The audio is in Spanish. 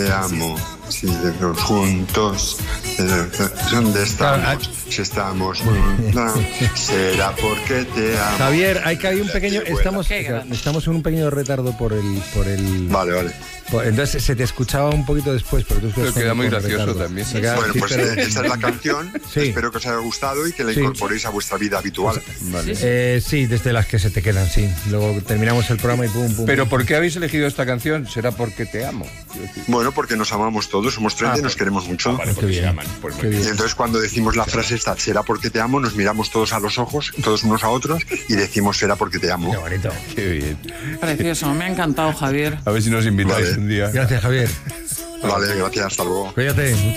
te amo. Si estamos juntos, ¿dónde estamos? Si estamos juntos, será porque te amo. Javier, hay que haber un pequeño... Estamos en un pequeño retardo por el... Vale. Entonces se te escuchaba un poquito después, pero queda muy gracioso retardo. También. Bueno, pues esa es la canción. Sí. Espero que os haya gustado y que la incorporéis a vuestra vida habitual. Vale. Sí, desde las que se te quedan, sí. Luego terminamos el programa y pum. ¿Pero por qué habéis elegido esta canción? ¿Será porque te amo? Bueno, porque nos amamos todos, somos 30 y nos queremos mucho. Vale, porque se aman. Pues y entonces cuando decimos la frase esta, será porque te amo, nos miramos todos a los ojos, todos unos a otros, y decimos será porque te amo. Qué bonito. Qué bien. Precioso, me ha encantado, Javier. A ver si nos invitáis un día. Gracias, Javier. Vale, gracias, hasta luego. Cuídate.